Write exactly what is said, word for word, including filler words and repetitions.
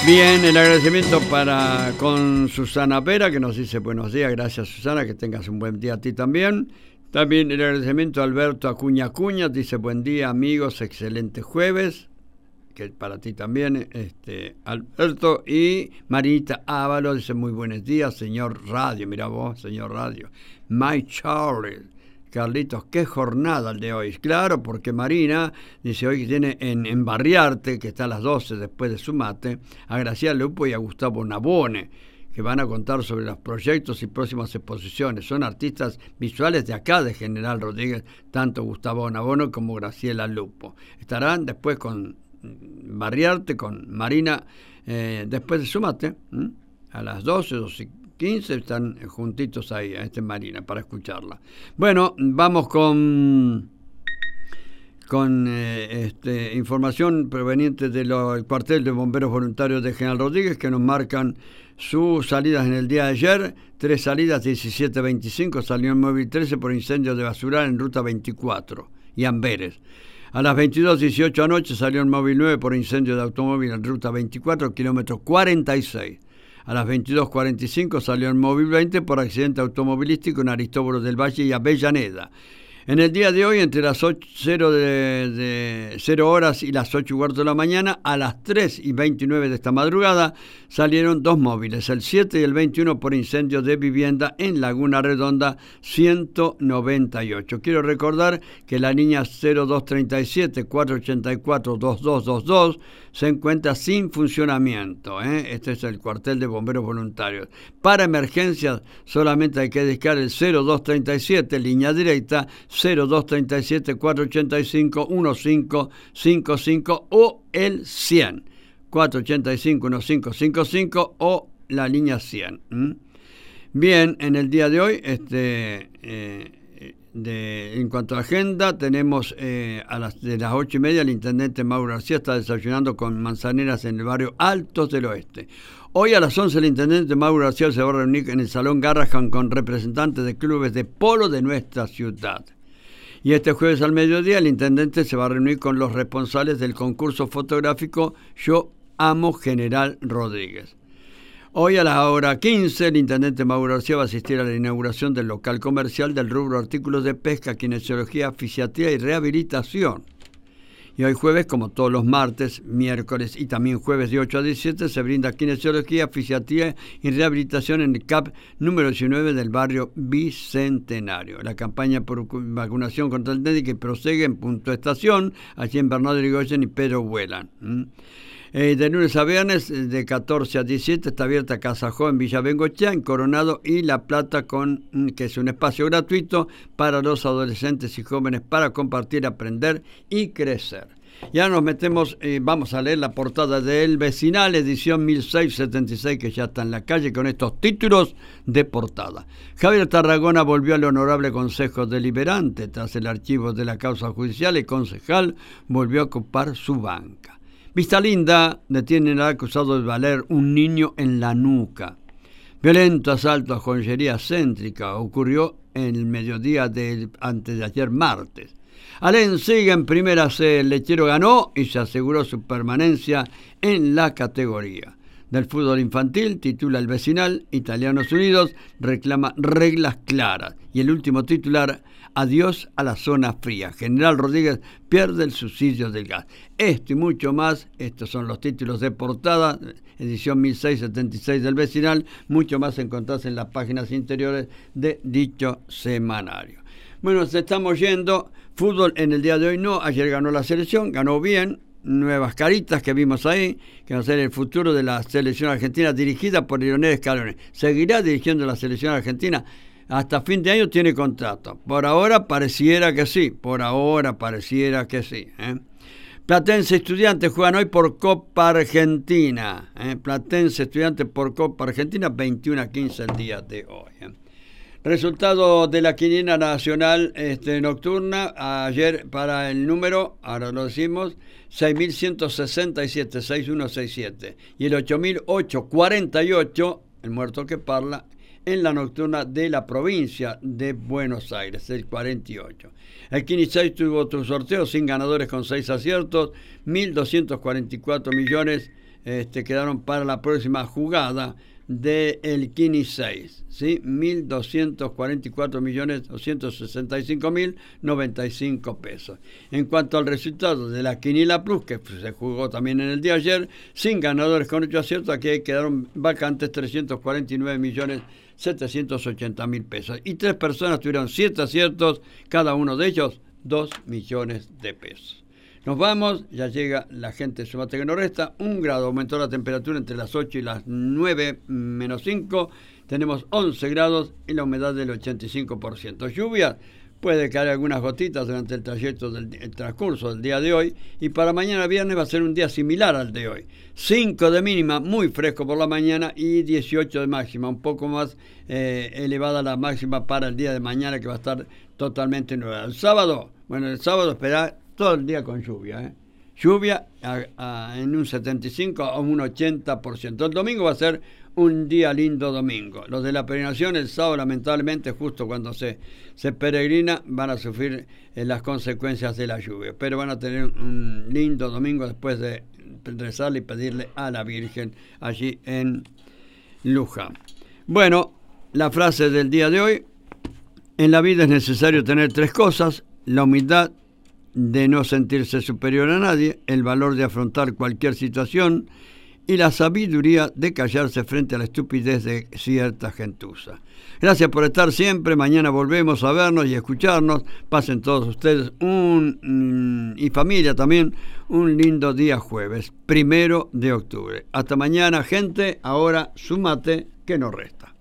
Bien, el agradecimiento para con Susana Vera, que nos dice buenos días. Gracias, Susana, que tengas un buen día a ti también. También el agradecimiento a Alberto Acuña Acuña, dice buen día, amigos, excelente jueves, que para ti también, este Alberto. Y Marita Ávalo dice muy buenos días, señor Radio. Mira vos, señor Radio. My Charlie. Carlitos, qué jornada el de hoy. Claro, porque Marina dice hoy que tiene en, en Barriarte, que está a las doce después de su mate, a Graciela Lupo y a Gustavo Nabone, que van a contar sobre los proyectos y próximas exposiciones. Son artistas visuales de acá, de General Rodríguez, tanto Gustavo Nabone como Graciela Lupo. Estarán después con Barriarte, con Marina, eh, después de su mate, ¿eh? a las doce, doce quince están juntitos ahí, a este Marina, para escucharla. Bueno, vamos con con eh, este, información proveniente del cuartel de bomberos voluntarios de General Rodríguez, que nos marcan sus salidas en el día de ayer. Tres salidas, diecisiete veinticinco, salió en móvil trece por incendio de basural en ruta veinticuatro y Amberes. A las veintidós dieciocho anoche salió en móvil nueve por incendio de automóvil en ruta veinticuatro, kilómetro cuarenta y seis. A las veintidós cuarenta y cinco salió en móvil veinte por accidente automovilístico en Aristóbulo del Valle y Avellaneda. En el día de hoy, entre las cero, de, de cero horas y las ocho y cuarto de la mañana, a las tres y veintinueve de esta madrugada, salieron dos móviles, el siete y el veintiuno por incendio de vivienda en Laguna Redonda ciento noventa y ocho. Quiero recordar que la línea cero dos treinta y siete, cuatrocientos ochenta y cuatro, veintidós veintidós se encuentra sin funcionamiento. ¿eh? Este es el cuartel de bomberos voluntarios. Para emergencias solamente hay que discar el cero dos treinta y siete, línea directa, cero dos treinta y siete, cuatrocientos ochenta y cinco, quince cincuenta y cinco o el cien, cuatrocientos ochenta y cinco, quince cincuenta y cinco o la línea cien. ¿Mm? Bien, en el día de hoy, este, eh, de, en cuanto a agenda, tenemos eh, a las, de las ocho y media el intendente Mauro García está desayunando con manzaneras en el barrio Altos del Oeste. Hoy a las once el intendente Mauro García se va a reunir en el Salón Garrahan con representantes de clubes de polo de nuestra ciudad. Y este jueves al mediodía el intendente se va a reunir con los responsables del concurso fotográfico Yo Amo General Rodríguez. Hoy a la hora quince el intendente Mauro García va a asistir a la inauguración del local comercial del rubro artículos de pesca, kinesiología, fisiatría y rehabilitación. Y hoy jueves, como todos los martes, miércoles y también jueves de ocho a diecisiete, se brinda kinesiología, fisiatría y rehabilitación en el C A P número diecinueve del barrio Bicentenario. La campaña por vacunación contra el dengue que prosigue en Punto Estación, allí en Bernardo Irigoyen y Pedro Huelan. ¿Mm? Eh, de lunes a viernes, de catorce a diecisiete, está abierta Casa Jo en Villa Bengochea, en Coronado y La Plata, con que es un espacio gratuito para los adolescentes y jóvenes para compartir, aprender y crecer. Ya nos metemos, eh, vamos a leer la portada de El Vecinal, edición mil seiscientos setenta y seis, que ya está en la calle con estos títulos de portada. Javier Tarragona volvió al Honorable Consejo Deliberante. Tras el archivo de la causa judicial, el concejal volvió a ocupar su banca. Vista Linda, detienen al acusado de valer un niño en la nuca. Violento asalto a joyería céntrica ocurrió en el mediodía de antes de ayer martes. Alén sigue en primera C, el lechero ganó y se aseguró su permanencia en la categoría. Del fútbol infantil, titula El Vecinal, Italianos Unidos reclama reglas claras. Y el último titular, adiós a la zona fría. General Rodríguez pierde el subsidio del gas. Esto y mucho más, estos son los títulos de portada, edición mil seiscientos setenta y seis del Vecinal. Mucho más encontrás en las páginas interiores de dicho semanario. Bueno, se estamos yendo. Fútbol en el día de hoy no. Ayer ganó la selección, ganó bien. Nuevas caritas que vimos ahí, que va a ser el futuro de la selección argentina dirigida por Lionel Scaloni. Seguirá dirigiendo la selección argentina hasta fin de año, tiene contrato. Por ahora pareciera que sí, por ahora pareciera que sí. ¿eh? Platense Estudiantes juegan hoy por Copa Argentina. ¿eh? Platense Estudiantes por Copa Argentina, veintiuno a quince el día de hoy. ¿eh? Resultado de la quiniela nacional este, nocturna, ayer para el número, ahora lo decimos, seis mil ciento sesenta y siete, seis mil ciento sesenta y siete. Y el ocho mil ochocientos cuarenta y ocho, el muerto que parla, en la nocturna de la provincia de Buenos Aires, el cuarenta y ocho. El Kini seis tuvo otro sorteo sin ganadores con seis aciertos, mil doscientos cuarenta y cuatro millones este, quedaron para la próxima jugada del Kini seis, ¿sí? mil doscientos cuarenta y cuatro millones doscientos sesenta y cinco mil noventa y cinco pesos. En cuanto al resultado de la Quinila Plus, que se jugó también en el día de ayer, sin ganadores con ocho aciertos, aquí quedaron vacantes trescientos cuarenta y nueve millones setecientos ochenta mil pesos. Y tres personas tuvieron siete aciertos, cada uno de ellos dos millones de pesos. Nos vamos, ya llega la gente, sumate que no resta, un grado, aumentó la temperatura entre las ocho y las nueve menos cinco, tenemos once grados y la humedad del ochenta y cinco por ciento. Lluvia, puede caer algunas gotitas durante el trayecto del el transcurso del día de hoy, y para mañana viernes va a ser un día similar al de hoy. cinco de mínima, muy fresco por la mañana, y dieciocho de máxima, un poco más eh, elevada la máxima para el día de mañana, que va a estar totalmente nueva. El sábado, bueno, el sábado espera todo el día con lluvia, ¿eh? Lluvia a, a, en un setenta y cinco a un ochenta por ciento. El domingo va a ser un día lindo domingo. Los de la peregrinación el sábado, lamentablemente, justo cuando se, se peregrina, van a sufrir eh, las consecuencias de la lluvia. Pero van a tener un lindo domingo después de rezarle y pedirle a la Virgen allí en Luján. Bueno, la frase del día de hoy: en la vida es necesario tener tres cosas: la humildad de no sentirse superior a nadie, el valor de afrontar cualquier situación y la sabiduría de callarse frente a la estupidez de cierta gentuza. Gracias por estar siempre. Mañana volvemos a vernos y escucharnos. Pasen todos ustedes un y familia también un lindo día jueves, primero de octubre. Hasta mañana, gente. Ahora súmate que no resta.